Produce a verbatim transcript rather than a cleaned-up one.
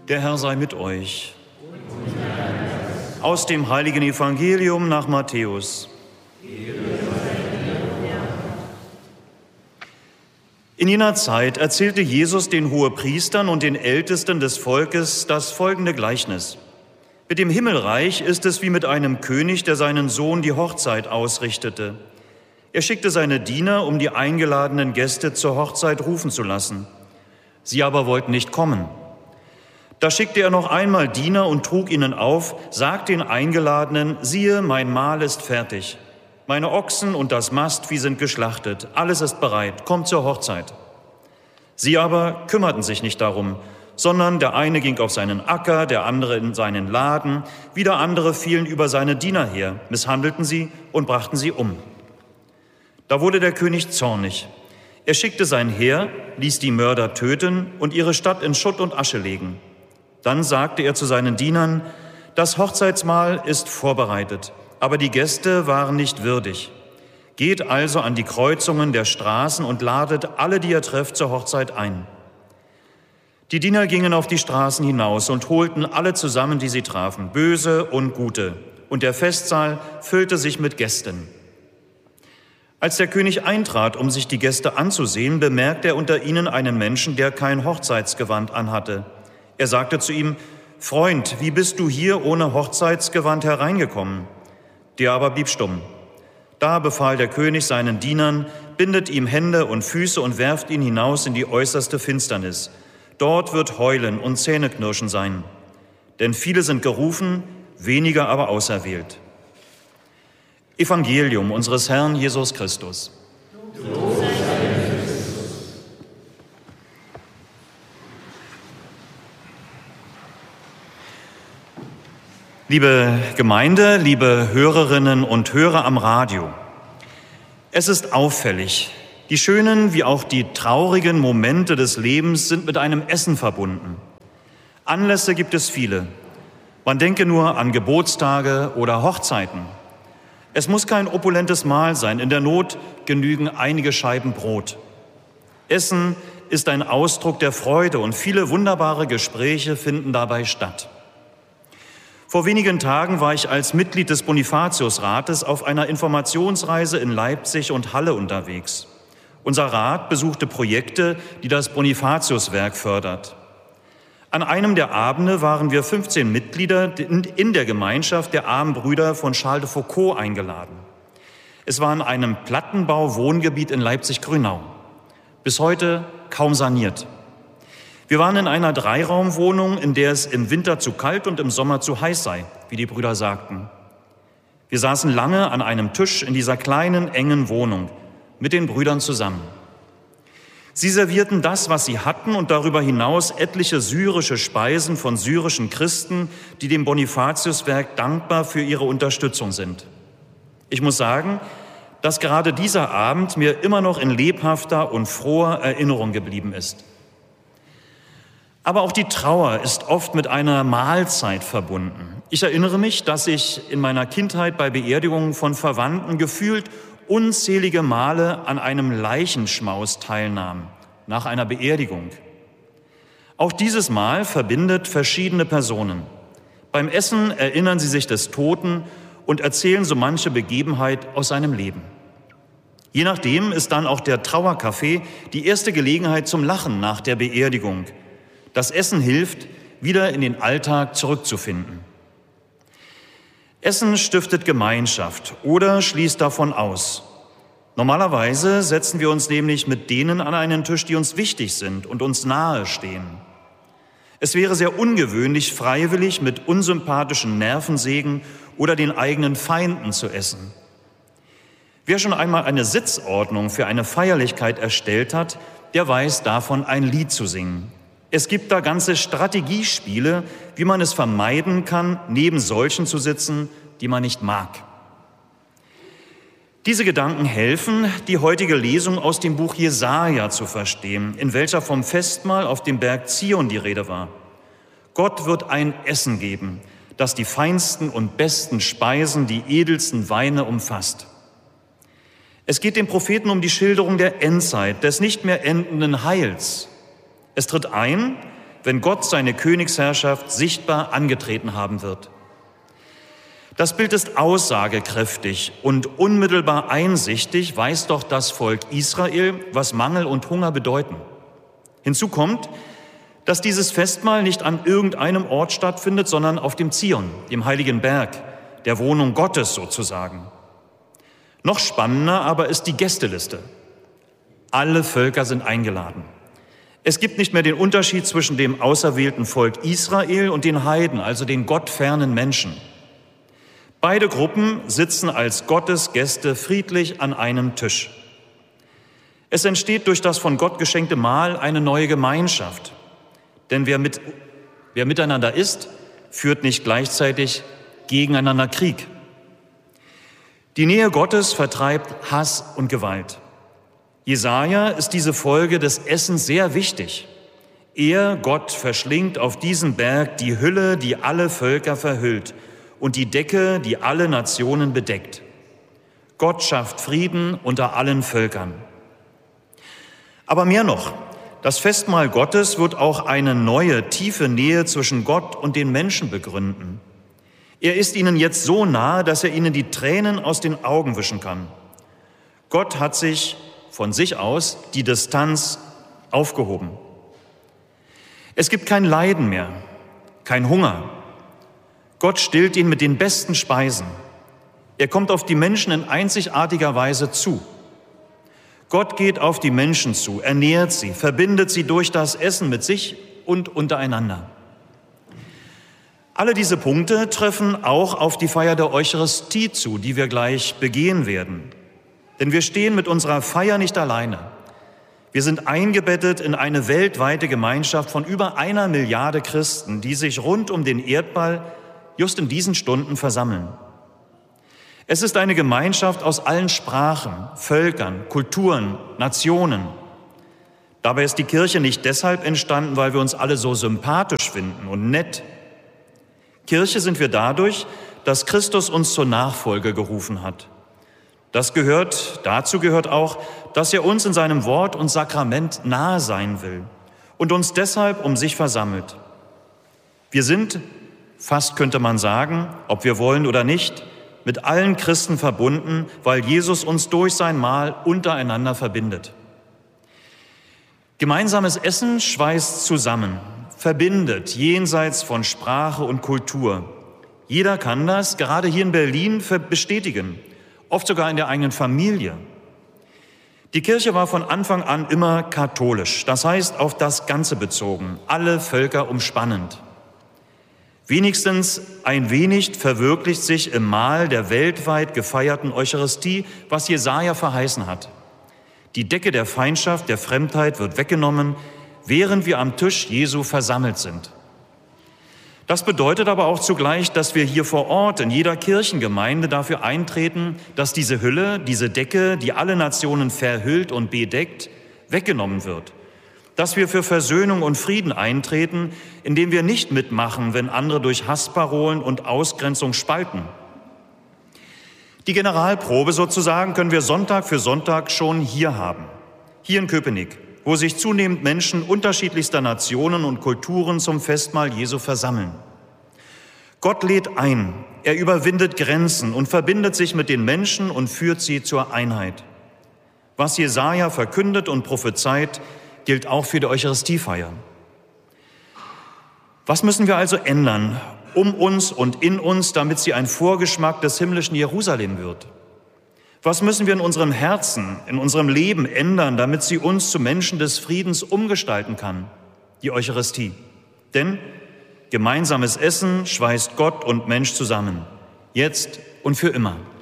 Der Herr sei mit euch. Aus dem heiligen Evangelium nach Matthäus. In jener Zeit erzählte Jesus den Hohepriestern und den Ältesten des Volkes das folgende Gleichnis. Mit dem Himmelreich ist es wie mit einem König, der seinen Sohn die Hochzeit ausrichtete. Er schickte seine Diener, um die eingeladenen Gäste zur Hochzeit rufen zu lassen. Sie aber wollten nicht kommen. Da schickte er noch einmal Diener und trug ihnen auf, sagt den Eingeladenen, siehe, mein Mahl ist fertig. Meine Ochsen und das Mastvieh sind geschlachtet, alles ist bereit, kommt zur Hochzeit. Sie aber kümmerten sich nicht darum, sondern der eine ging auf seinen Acker, der andere in seinen Laden, wieder andere fielen über seine Diener her, misshandelten sie und brachten sie um. Da wurde der König zornig. Er schickte sein Heer, ließ die Mörder töten und ihre Stadt in Schutt und Asche legen. Dann sagte er zu seinen Dienern, das Hochzeitsmahl ist vorbereitet, aber die Gäste waren nicht würdig. Geht also an die Kreuzungen der Straßen und ladet alle, die ihr trefft, zur Hochzeit ein. Die Diener gingen auf die Straßen hinaus und holten alle zusammen, die sie trafen, Böse und Gute, und der Festsaal füllte sich mit Gästen. Als der König eintrat, um sich die Gäste anzusehen, bemerkte er unter ihnen einen Menschen, der kein Hochzeitsgewand anhatte. Er sagte zu ihm, Freund, wie bist du hier ohne Hochzeitsgewand hereingekommen? Der aber blieb stumm. Da befahl der König seinen Dienern, bindet ihm Hände und Füße und werft ihn hinaus in die äußerste Finsternis. Dort wird Heulen und Zähneknirschen sein. Denn viele sind gerufen, weniger aber auserwählt. Evangelium unseres Herrn Jesus Christus. Liebe Gemeinde, liebe Hörerinnen und Hörer am Radio, es ist auffällig, die schönen wie auch die traurigen Momente des Lebens sind mit einem Essen verbunden. Anlässe gibt es viele. Man denke nur an Geburtstage oder Hochzeiten. Es muss kein opulentes Mahl sein, in der Not genügen einige Scheiben Brot. Essen ist ein Ausdruck der Freude und viele wunderbare Gespräche finden dabei statt. Vor wenigen Tagen war ich als Mitglied des Bonifatiusrates auf einer Informationsreise in Leipzig und Halle unterwegs. Unser Rat besuchte Projekte, die das Bonifatiuswerk fördert. An einem der Abende waren wir fünfzehn Mitglieder in der Gemeinschaft der armen Brüder von Charles de Foucauld eingeladen. Es war in einem Plattenbau-Wohngebiet in Leipzig-Grünau. Bis heute kaum saniert. Wir waren in einer Dreiraumwohnung, in der es im Winter zu kalt und im Sommer zu heiß sei, wie die Brüder sagten. Wir saßen lange an einem Tisch in dieser kleinen, engen Wohnung mit den Brüdern zusammen. Sie servierten das, was sie hatten und darüber hinaus etliche syrische Speisen von syrischen Christen, die dem Bonifatiuswerk dankbar für ihre Unterstützung sind. Ich muss sagen, dass gerade dieser Abend mir immer noch in lebhafter und froher Erinnerung geblieben ist. Aber auch die Trauer ist oft mit einer Mahlzeit verbunden. Ich erinnere mich, dass ich in meiner Kindheit bei Beerdigungen von Verwandten gefühlt unzählige Male an einem Leichenschmaus teilnahm, nach einer Beerdigung. Auch dieses Mal verbindet verschiedene Personen. Beim Essen erinnern sie sich des Toten und erzählen so manche Begebenheit aus seinem Leben. Je nachdem ist dann auch der Trauerkaffee die erste Gelegenheit zum Lachen nach der Beerdigung. Das Essen hilft, wieder in den Alltag zurückzufinden. Essen stiftet Gemeinschaft oder schließt davon aus. Normalerweise setzen wir uns nämlich mit denen an einen Tisch, die uns wichtig sind und uns nahe stehen. Es wäre sehr ungewöhnlich, freiwillig mit unsympathischen Nervensägen oder den eigenen Feinden zu essen. Wer schon einmal eine Sitzordnung für eine Feierlichkeit erstellt hat, der weiß davon, ein Lied zu singen. Es gibt da ganze Strategiespiele, wie man es vermeiden kann, neben solchen zu sitzen, die man nicht mag. Diese Gedanken helfen, die heutige Lesung aus dem Buch Jesaja zu verstehen, in welcher vom Festmahl auf dem Berg Zion die Rede war. Gott wird ein Essen geben, das die feinsten und besten Speisen, die edelsten Weine umfasst. Es geht dem Propheten um die Schilderung der Endzeit, des nicht mehr endenden Heils. Es tritt ein, wenn Gott seine Königsherrschaft sichtbar angetreten haben wird. Das Bild ist aussagekräftig und unmittelbar einsichtig weiß doch das Volk Israel, was Mangel und Hunger bedeuten. Hinzu kommt, dass dieses Festmahl nicht an irgendeinem Ort stattfindet, sondern auf dem Zion, dem heiligen Berg, der Wohnung Gottes sozusagen. Noch spannender aber ist die Gästeliste. Alle Völker sind eingeladen. Es gibt nicht mehr den Unterschied zwischen dem auserwählten Volk Israel und den Heiden, also den gottfernen Menschen. Beide Gruppen sitzen als Gottesgäste friedlich an einem Tisch. Es entsteht durch das von Gott geschenkte Mahl eine neue Gemeinschaft. Denn wer, mit, wer miteinander isst, führt nicht gleichzeitig gegeneinander Krieg. Die Nähe Gottes vertreibt Hass und Gewalt. Jesaja ist diese Folge des Essens sehr wichtig. Er, Gott, verschlingt auf diesen Berg die Hülle, die alle Völker verhüllt, und die Decke, die alle Nationen bedeckt. Gott schafft Frieden unter allen Völkern. Aber mehr noch, das Festmahl Gottes wird auch eine neue, tiefe Nähe zwischen Gott und den Menschen begründen. Er ist ihnen jetzt so nahe, dass er ihnen die Tränen aus den Augen wischen kann. Gott hat sich von sich aus die Distanz aufgehoben. Es gibt kein Leiden mehr, kein Hunger. Gott stillt ihn mit den besten Speisen. Er kommt auf die Menschen in einzigartiger Weise zu. Gott geht auf die Menschen zu, ernährt sie, verbindet sie durch das Essen mit sich und untereinander. Alle diese Punkte treffen auch auf die Feier der Eucharistie zu, die wir gleich begehen werden. Denn wir stehen mit unserer Feier nicht alleine. Wir sind eingebettet in eine weltweite Gemeinschaft von über einer Milliarde Christen, die sich rund um den Erdball just in diesen Stunden versammeln. Es ist eine Gemeinschaft aus allen Sprachen, Völkern, Kulturen, Nationen. Dabei ist die Kirche nicht deshalb entstanden, weil wir uns alle so sympathisch finden und nett. Kirche sind wir dadurch, dass Christus uns zur Nachfolge gerufen hat. Das gehört, dazu gehört auch, dass er uns in seinem Wort und Sakrament nahe sein will und uns deshalb um sich versammelt. Wir sind, fast könnte man sagen, ob wir wollen oder nicht, mit allen Christen verbunden, weil Jesus uns durch sein Mahl untereinander verbindet. Gemeinsames Essen schweißt zusammen, verbindet jenseits von Sprache und Kultur. Jeder kann das, gerade hier in Berlin, bestätigen, oft sogar in der eigenen Familie. Die Kirche war von Anfang an immer katholisch, das heißt auf das Ganze bezogen, alle Völker umspannend. Wenigstens ein wenig verwirklicht sich im Mahl der weltweit gefeierten Eucharistie, was Jesaja verheißen hat. Die Decke der Feindschaft, der Fremdheit wird weggenommen, während wir am Tisch Jesu versammelt sind. Das bedeutet aber auch zugleich, dass wir hier vor Ort in jeder Kirchengemeinde dafür eintreten, dass diese Hülle, diese Decke, die alle Nationen verhüllt und bedeckt, weggenommen wird. Dass wir für Versöhnung und Frieden eintreten, indem wir nicht mitmachen, wenn andere durch Hassparolen und Ausgrenzung spalten. Die Generalprobe sozusagen können wir Sonntag für Sonntag schon hier haben, hier in Köpenick, wo sich zunehmend Menschen unterschiedlichster Nationen und Kulturen zum Festmahl Jesu versammeln. Gott lädt ein, er überwindet Grenzen und verbindet sich mit den Menschen und führt sie zur Einheit. Was Jesaja verkündet und prophezeit, gilt auch für die Eucharistiefeier. Was müssen wir also ändern, um uns und in uns, damit sie ein Vorgeschmack des himmlischen Jerusalem wird? Was müssen wir in unserem Herzen, in unserem Leben ändern, damit sie uns zu Menschen des Friedens umgestalten kann? Die Eucharistie. Denn gemeinsames Essen schweißt Gott und Mensch zusammen, jetzt und für immer.